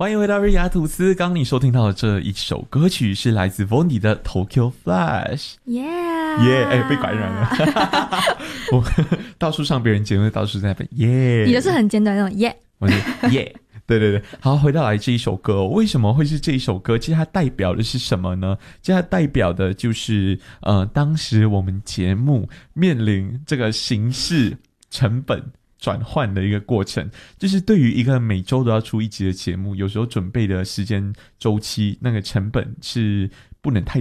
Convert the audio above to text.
欢迎回到日雅吐司。刚你收听到的这一首歌曲是来自 Vondi 的 Tokyo Flash。 耶耶！被感染了。我到处上别人节目，到处在那边耶。 你的是很简短那种耶。 我是耶。对对对，好，回到来这一首歌，为什么会是这一首歌？其实它代表的是什么呢？其实它代表的就是当时我们节目面临这个形式成本转换的一个过程，就是对于一个每周都要出一集的节目，有时候准备的时间周期那个成本是不能太